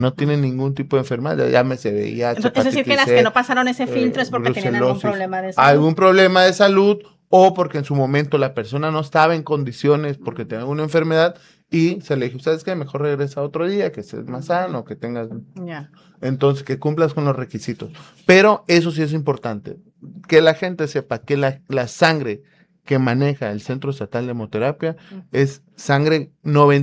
no tienen ningún tipo de enfermedad, llámese VIH, es decir, que las que no pasaron ese filtro es porque tenían algún problema de salud. Algún problema de salud, o porque en su momento la persona no estaba en condiciones porque tenía alguna enfermedad y se le dijo, ¿sabes qué? Mejor regresa otro día, que estés más sano, que tengas... Entonces, que cumplas con los requisitos. Pero eso sí es importante, que la gente sepa que la sangre que maneja el Centro Estatal de Hemoterapia es sangre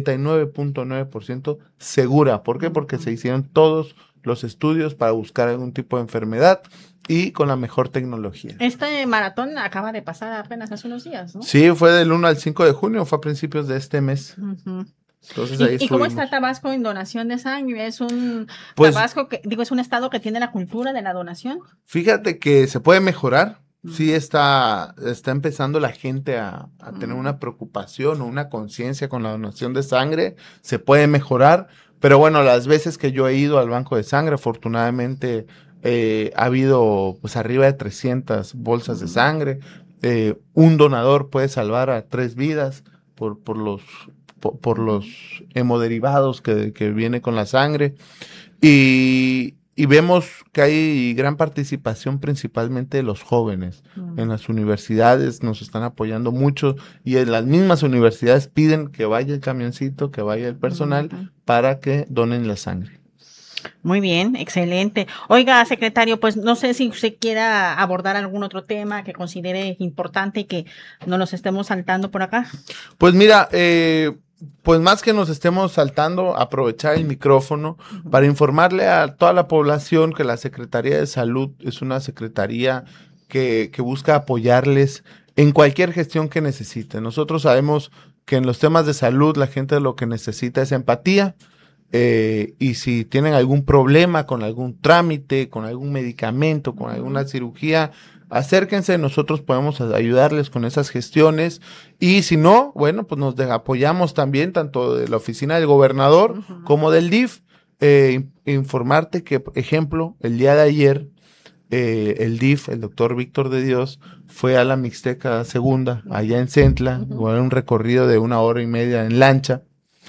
99.9% segura. ¿Por qué? Porque se hicieron todos los estudios para buscar algún tipo de enfermedad y con la mejor tecnología. Este maratón acaba de pasar apenas hace unos días, ¿no? Sí, fue del 1 al 5 de junio, fue a principios de este mes. Entonces, ahí ¿Y cómo está Tabasco en donación de sangre? ¿Es un Tabasco es un estado que tiene la cultura de la donación? Fíjate que se puede mejorar. Sí está empezando la gente a tener una preocupación o una conciencia con la donación de sangre. Se puede mejorar, pero bueno, las veces que yo he ido al banco de sangre, afortunadamente ha habido pues arriba de 300 bolsas de sangre. Un donador puede salvar a 3 vidas por los hemoderivados que viene con la sangre. Y vemos que hay gran participación principalmente de los jóvenes. En las universidades nos están apoyando mucho y en las mismas universidades piden que vaya el camioncito, que vaya el personal para que donen la sangre. Muy bien, excelente. Oiga, secretario, pues no sé si usted quiera abordar algún otro tema que considere importante y que no nos estemos saltando por acá. Pues mira, pues más que nos estemos saltando, aprovechar el micrófono para informarle a toda la población que la Secretaría de Salud es una secretaría que busca apoyarles en cualquier gestión que necesiten. Nosotros sabemos que en los temas de salud la gente lo que necesita es empatía, y si tienen algún problema con algún trámite, con algún medicamento, con alguna cirugía, acérquense, nosotros podemos ayudarles con esas gestiones y si no, bueno, pues nos apoyamos también tanto de la oficina del gobernador como del DIF. Informarte que, por ejemplo, el día de ayer el DIF, el doctor Víctor de Dios, fue a la Mixteca Segunda, allá en Centla, un recorrido de 1 hora y media en lancha,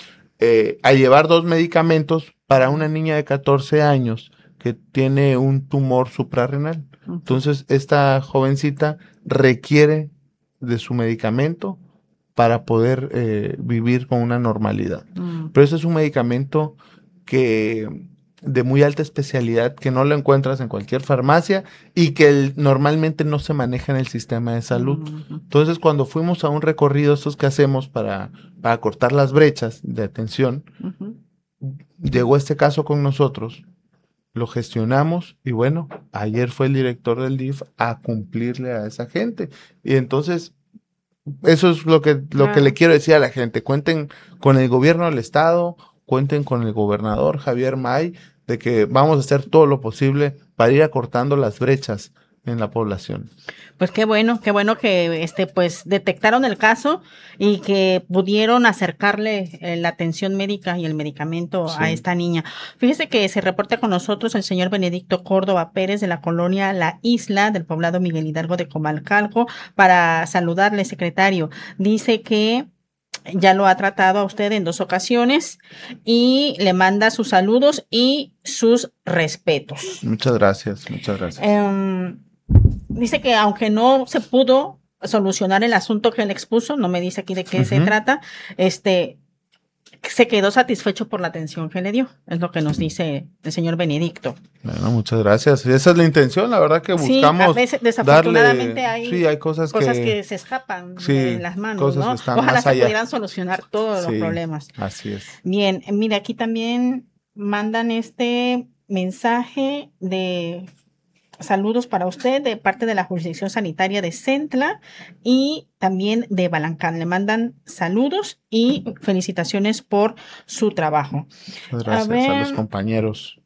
a llevar 2 medicamentos para una niña de 14 años que tiene un tumor suprarrenal. Entonces, esta jovencita requiere de su medicamento para poder vivir con una normalidad. Pero ese es un medicamento que de muy alta especialidad, que no lo encuentras en cualquier farmacia y que normalmente no se maneja en el sistema de salud. Entonces, cuando fuimos a un recorrido, estos que hacemos para cortar las brechas de atención, llegó este caso con nosotros, lo gestionamos y bueno, ayer fue el director del DIF a cumplirle a esa gente. Y entonces, eso es lo que le quiero decir a la gente. Cuenten con el gobierno del estado, cuenten con el gobernador Javier May, de que vamos a hacer todo lo posible para ir acortando las brechas en la población. Pues qué bueno que pues detectaron el caso y que pudieron acercarle la atención médica y el medicamento a esta niña. Fíjese que se reporta con nosotros el señor Benedicto Córdoba Pérez de la colonia La Isla del poblado Miguel Hidalgo de Comalcalco para saludarle, secretario. Dice que ya lo ha tratado a usted en 2 ocasiones y le manda sus saludos y sus respetos. Muchas gracias. Dice que aunque no se pudo solucionar el asunto que él expuso, no me dice aquí de qué se trata, se quedó satisfecho por la atención que le dio, es lo que nos dice el señor Benedicto. Bueno, muchas gracias. Esa es la intención, la verdad que buscamos. Sí, a veces desafortunadamente hay cosas que se escapan de las manos, ¿no? Ojalá se pudieran solucionar todos los problemas. Así es. Bien, mira, aquí también mandan este mensaje de saludos para usted de parte de la jurisdicción sanitaria de Centla y también de Balancán. Le mandan saludos y felicitaciones por su trabajo. Muchas gracias a los compañeros.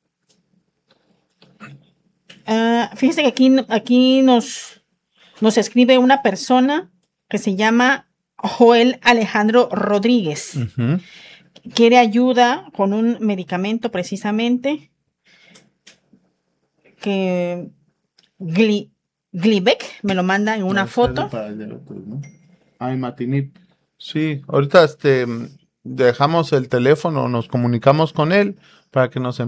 Fíjese que aquí nos escribe una persona que se llama Joel Alejandro Rodríguez. Quiere ayuda con un medicamento precisamente que Glivec me lo manda en una foto. Para el del otro, ¿no? Imatinib. Sí, ahorita dejamos el teléfono, nos comunicamos con él para que nos